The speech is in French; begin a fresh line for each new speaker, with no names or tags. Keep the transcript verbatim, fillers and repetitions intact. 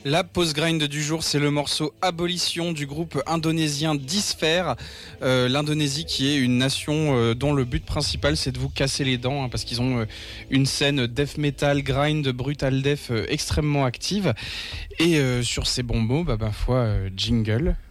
La pause grind du jour, c'est le morceau Abolition du groupe indonésien Disfer. Euh, L'Indonésie qui est une nation euh, dont le but principal c'est de vous casser les dents hein, parce qu'ils ont euh, une scène death metal, grind, brutal death euh, extrêmement active. Et euh, sur ces bons mots, bah, bah foi, euh, jingle.